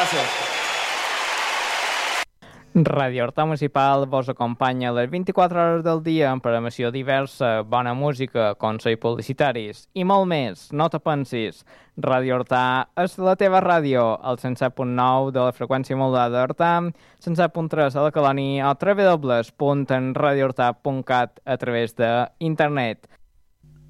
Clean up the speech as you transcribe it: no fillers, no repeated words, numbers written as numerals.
Gràcies. Ràdio Horta Municipal vos acompanya les 24 hores del dia amb programació diversa, bona música, consells publicitaris i molt més. No te pensis. Ràdio Horta és la teva ràdio, al 107.9 de la freqüència modulada d'Horta, 107.3 a la Colònia o www.radiohorta.cat a través d'internet.